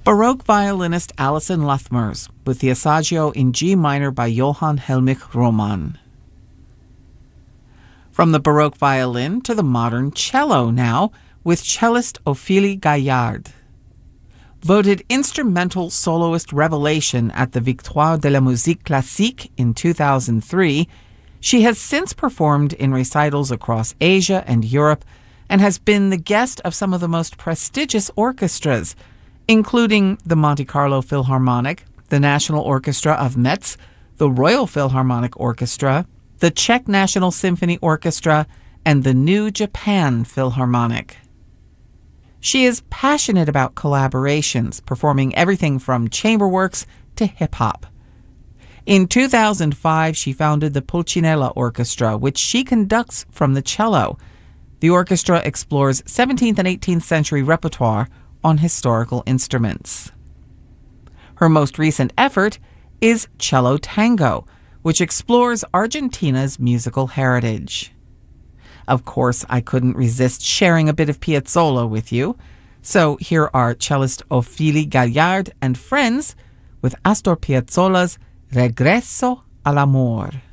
Baroque violinist Alison Luthmers with the Assaggio in G minor by Johann Helmich Roman. From the Baroque violin to the modern cello now, with cellist Ophélie Gaillard. Voted Instrumental Soloist Revelation at the Victoire de la Musique Classique in 2003, she has since performed in recitals across Asia and Europe and has been the guest of some of the most prestigious orchestras, including the Monte Carlo Philharmonic, the National Orchestra of Metz, the Royal Philharmonic Orchestra, the Czech National Symphony Orchestra, and the New Japan Philharmonic. She is passionate about collaborations, performing everything from chamber works to hip-hop. In 2005, she founded the Pulcinella Orchestra, which she conducts from the cello. The orchestra explores 17th and 18th century repertoire on historical instruments. Her most recent effort is Cello Tango, which explores Argentina's musical heritage. Of course, I couldn't resist sharing a bit of Piazzolla with you, so here are cellist Ophélie Gaillard and friends with Astor Piazzolla's Regresso al Amor.